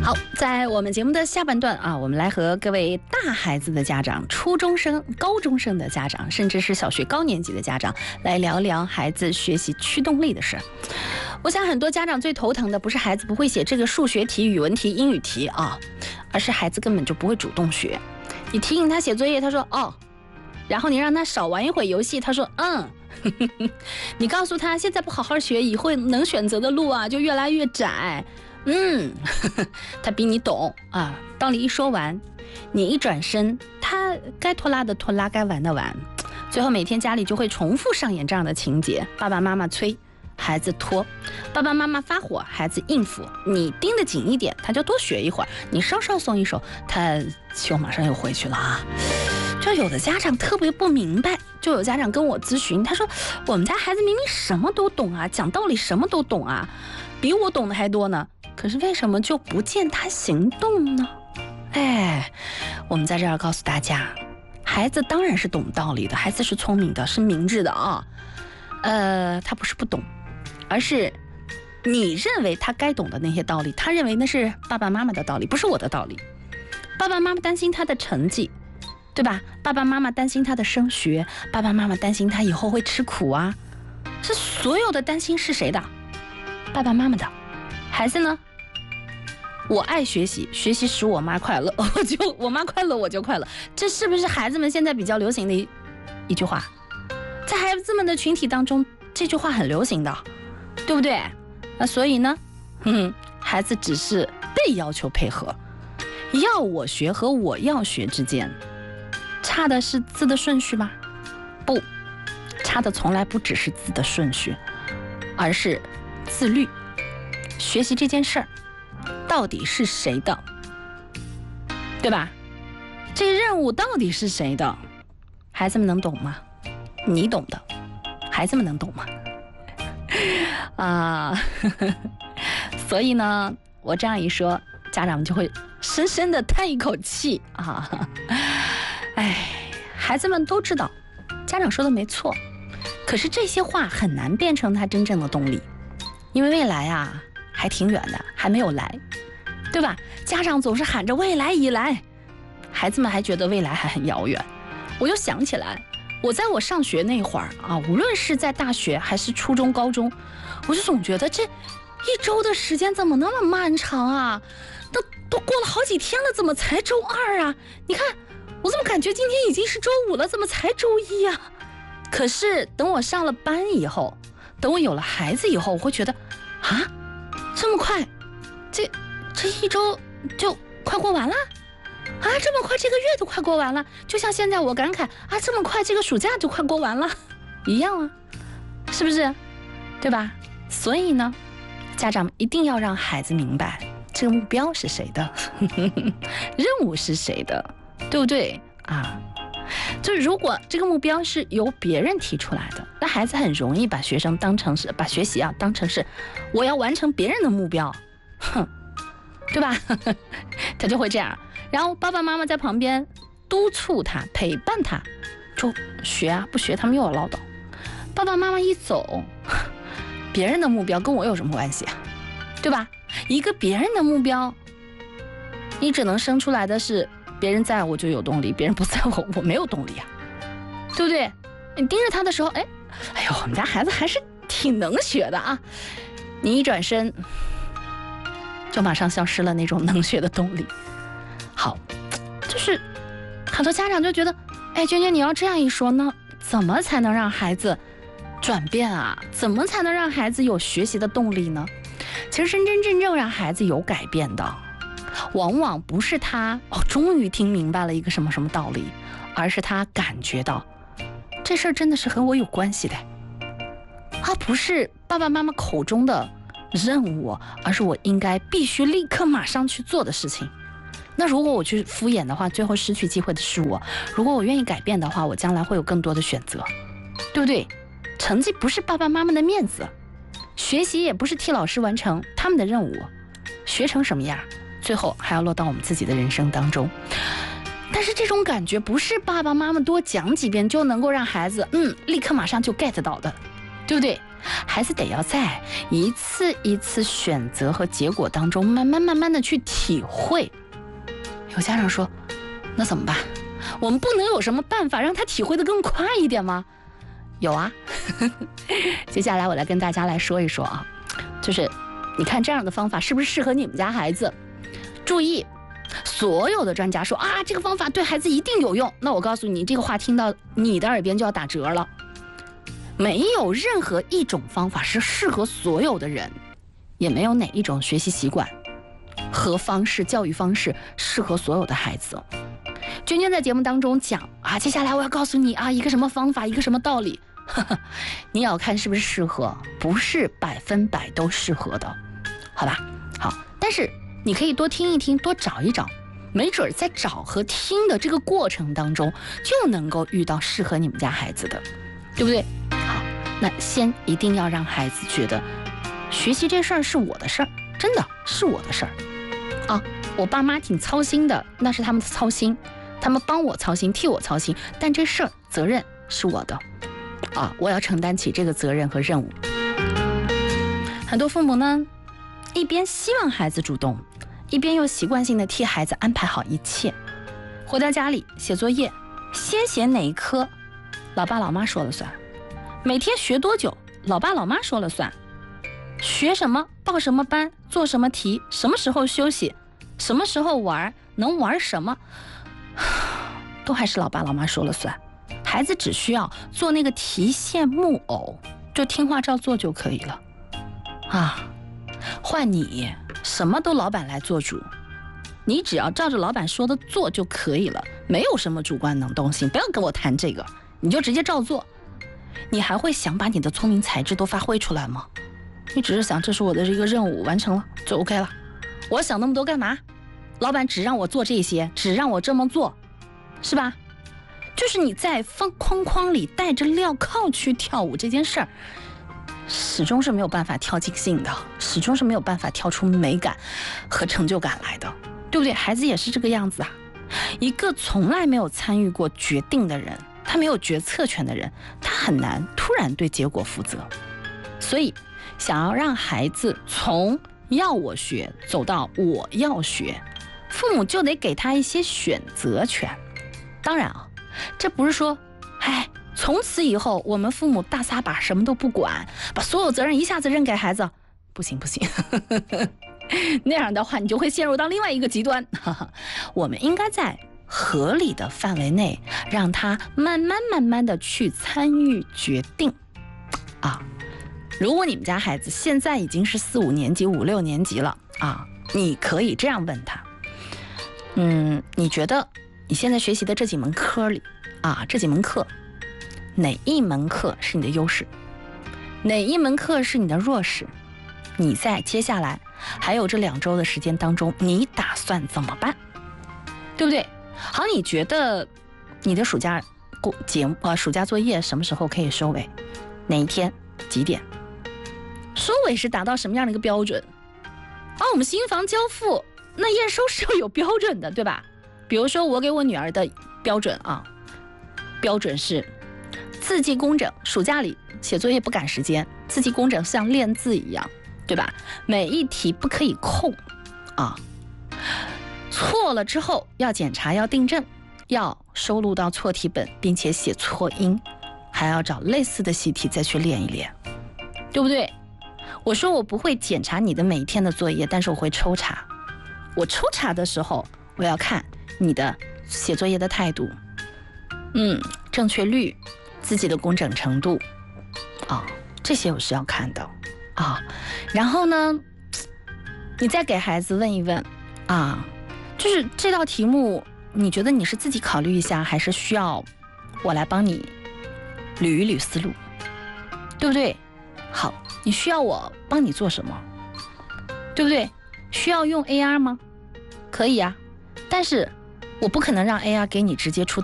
好，在我们节目的下半段啊，我们来和各位大孩子的家长、初中生、高中生的家长，甚至是小学高年级的家长，来聊聊孩子学习驱动力的事。我想很多家长最头疼的不是孩子不会写这个数学题、语文题、英语题啊，而是孩子根本就不会主动学。你提醒他写作业，他说哦，然后你让他少玩一会游戏，他说嗯。你告诉他现在不好好学，以后能选择的路啊就越来越窄。他比你懂啊。道理一说完，你一转身，他该拖拉的拖拉，该玩的玩。最后每天家里就会重复上演这样的情节：爸爸妈妈催，孩子拖；爸爸妈妈发火，孩子应付。你盯得紧一点，他就多学一会儿；你稍稍松一手，他就马上又回去了啊。就有的家长特别不明白，就有家长跟我咨询，他说我们家孩子明明什么都懂啊，讲道理什么都懂啊，比我懂的还多呢，可是为什么就不见他行动呢？我们在这儿告诉大家，孩子当然是懂道理的，孩子是聪明的，是明智的啊。他不是不懂，而是你认为他该懂的那些道理，他认为那是爸爸妈妈的道理，不是我的道理。爸爸妈妈担心他的成绩，对吧？爸爸妈妈担心他的升学，爸爸妈妈担心他以后会吃苦啊。这所有的担心是谁的？爸爸妈妈的。孩子呢？我爱学习，学习使我妈快乐，我妈快乐我就快乐。这是不是孩子们现在比较流行的一句话？在孩子们的群体当中，这句话很流行的，对不对？那所以呢，孩子只是被要求配合，要我学和我要学之间，差的是字的顺序吗？不，差的从来不只是字的顺序，而是自律。学习这件事儿到底是谁的，对吧？这任务到底是谁的？孩子们能懂吗？你懂的，孩子们能懂吗？所以呢，我这样一说，家长们就会深深的叹一口气啊！孩子们都知道，家长说的没错，可是这些话很难变成他真正的动力，因为未来啊还挺远的，还没有来，对吧？家长总是喊着未来已来，孩子们还觉得未来还很遥远。我又想起来，我在我上学那会儿啊，无论是在大学还是初中、高中，我就总觉得这一周的时间怎么那么漫长啊？都过了好几天了，怎么才周二啊？你看，我怎么感觉今天已经是周五了，怎么才周一啊？可是等我上了班以后，等我有了孩子以后，我会觉得啊，这么快，这一周就快过完了啊！这么快，这个月都快过完了，就像现在我感慨啊，这么快，这个暑假就快过完了一样啊，是不是？对吧？所以呢，家长一定要让孩子明白这个目标是谁的，任务是谁的，对不对啊？就如果这个目标是由别人提出来的，那孩子很容易把学习当成是我要完成别人的目标，对吧？他就会这样，然后爸爸妈妈在旁边督促他、陪伴他，就学啊，不学他们又要唠叨。爸爸妈妈一走，别人的目标跟我有什么关系啊？对吧？一个别人的目标，你只能生出来的是别人在我就有动力，别人不在我没有动力啊，对不对？你盯着他的时候，哎呦，我们家孩子还是挺能学的啊。你一转身，就马上消失了那种能学的动力。好，就是很多家长就觉得，娟娟你要这样一说呢，怎么才能让孩子转变啊？怎么才能让孩子有学习的动力呢？其实真正让孩子有改变的，往往不是他终于听明白了一个什么什么道理，而是他感觉到这事儿真的是和我有关系的，不是爸爸妈妈口中的任务，而是我应该必须立刻马上去做的事情。那如果我去敷衍的话，最后失去机会的是我；如果我愿意改变的话，我将来会有更多的选择，对不对？成绩不是爸爸妈妈的面子，学习也不是替老师完成他们的任务，学成什么样，最后还要落到我们自己的人生当中。但是这种感觉不是爸爸妈妈多讲几遍就能够让孩子立刻马上就 get 到的，对不对？ 孩子得要在一次一次选择和结果当中慢慢的去体会。有家长说，那怎么办？我们不能有什么办法让他体会得更快一点吗？有啊接下来我来跟大家来说一说啊，就是你看这样的方法是不是适合你们家孩子？注意，所有的专家说啊，这个方法对孩子一定有用，那我告诉你，这个话听到你的耳边就要打折了。没有任何一种方法是适合所有的人，也没有哪一种学习习惯和方式、教育方式适合所有的孩子。娟娟在节目当中讲啊，接下来我要告诉你啊，一个什么方法，一个什么道理，你要看是不是适合，不是100%都适合的，好吧？好，但是你可以多听一听，多找一找，没准在找和听的这个过程当中，就能够遇到适合你们家孩子的，对不对？好，那先一定要让孩子觉得，学习这事儿是我的事儿，真的是我的事儿啊！我爸妈挺操心的，那是他们的操心，他们帮我操心，替我操心，但这事儿责任是我的啊，我要承担起这个责任和任务。很多父母呢，一边希望孩子主动，一边又习惯性的替孩子安排好一切。回到家里写作业，先写哪一科，老爸老妈说了算；每天学多久，老爸老妈说了算；学什么，报什么班，做什么题，什么时候休息，什么时候玩，能玩什么，都还是老爸老妈说了算。孩子只需要做那个提线木偶，就听话照做就可以了啊。换你什么都老板来做主，你只要照着老板说的做就可以了，没有什么主观能动性，不要跟我谈这个，你就直接照做。你还会想把你的聪明才智都发挥出来吗？你只是想这是我的一个任务，完成了就 OK 了。我想那么多干嘛？老板只让我做这些，只让我这么做，是吧？就是你在框框里带着镣铐去跳舞这件事儿，始终是没有办法跳尽兴的，始终是没有办法跳出美感和成就感来的，对不对？孩子也是这个样子啊。一个从来没有参与过决定的人，他没有决策权的人，他很难突然对结果负责。所以想要让孩子从要我学走到我要学，父母就得给他一些选择权。当然啊，这不是说从此以后我们父母大撒把什么都不管，把所有责任一下子扔给孩子，不行那样的话你就会陷入到另外一个极端。我们应该在合理的范围内让他慢慢的去参与决定啊。如果你们家孩子现在已经是4、5年级、5、6年级了啊，你可以这样问他，你觉得你现在学习的这几门课里啊，这几门课哪一门课是你的优势，哪一门课是你的弱势，你在接下来还有这2周的时间当中，你打算怎么办，对不对？好，你觉得你的暑假作业什么时候可以收尾，哪一天几点，收尾是达到什么样的一个标准我们新房交付那验收是要有标准的，对吧？比如说我给我女儿的标准标准是字迹工整，暑假里写作业不赶时间，字迹工整像练字一样，对吧？每一题不可以空错了之后要检查，要订正，要收录到错题本，并且写错音，还要找类似的习题再去练一练，对不对？我说我不会检查你的每一天的作业，但是我会抽查。我抽查的时候，我要看你的写作业的态度，正确率，自己的工整程度这些我是要看的然后呢，你再给孩子问一问就是这道题目你觉得你是自己考虑一下，还是需要我来帮你捋一捋思路，对不对？好，你需要我帮你做什么，对不对？需要用 AR 吗？可以啊，但是我不可能让 AR 给你直接出